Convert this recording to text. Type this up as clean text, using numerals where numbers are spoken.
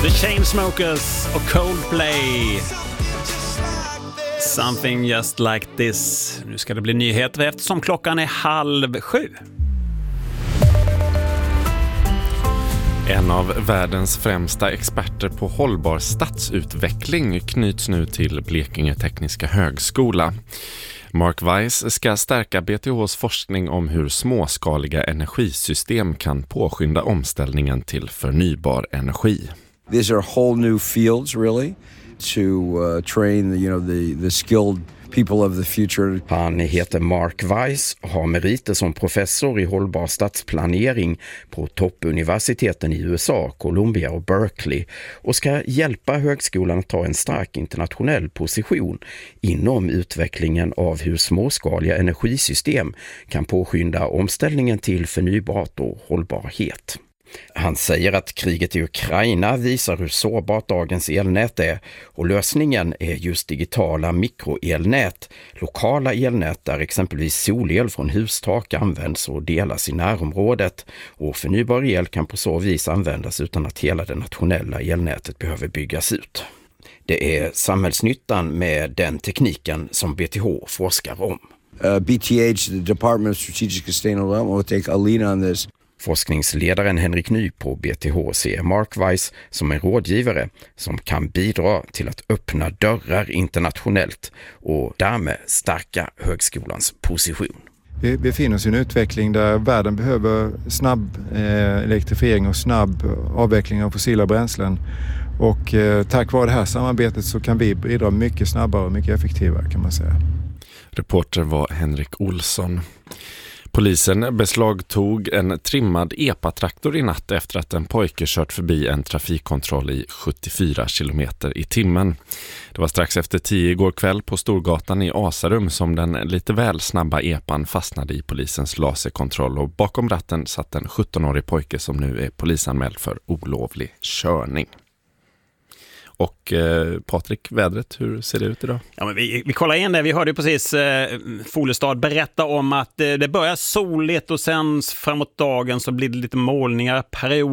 The Chainsmokers och Coldplay. Something just like this. Nu ska det bli nyheter eftersom klockan är 6:30. En av världens främsta experter på hållbar stadsutveckling knyts nu till Blekinge Tekniska Högskola. Mark Weiss ska stärka BTHs forskning om hur småskaliga energisystem kan påskynda omställningen till förnybar energi. These are whole new fields really to train the skilled people of the future. Han heter Mark Weiss och har meriter som professor i hållbar stadsplanering på toppuniversiteten i USA, Columbia och Berkeley, och ska hjälpa högskolan att ta en stark internationell position inom utvecklingen av hur småskaliga energisystem kan påskynda omställningen till förnybart och hållbarhet. Han säger att kriget i Ukraina visar hur sårbart dagens elnät är och lösningen är just digitala mikroelnät, lokala elnät där exempelvis solel från hustak används och delas i närområdet, och förnybar el kan på så vis användas utan att hela det nationella elnätet behöver byggas ut. Det är samhällsnyttan med den tekniken som BTH forskar om. BTH, the Department of Strategic Sustainable Development, will take a lead on this. Forskningsledaren Henrik Ny på BTH ser Mark Weiss som en rådgivare som kan bidra till att öppna dörrar internationellt och därmed stärka högskolans position. Vi befinner oss i en utveckling där världen behöver snabb elektrifiering och snabb avveckling av fossila bränslen. Och tack vare det här samarbetet så kan vi bidra mycket snabbare och mycket effektivare, kan man säga. Reporter var Henrik Olsson. Polisen beslagtog en trimmad EPA-traktor i natt efter att en pojke kört förbi en trafikkontroll i 74 kilometer i timmen. Det var strax efter 10 igår kväll på Storgatan i Asarum som den lite väl snabba EPAn fastnade i polisens laserkontroll, och bakom ratten satt en 17-årig pojke som nu är polisanmäld för olovlig körning. Och Patrik, vädret, hur ser det ut idag? Ja, men vi kollar in det. Vi hörde ju precis Folestad berätta om att det börjar soligt och sen framåt dagen så blir det lite molningar, period.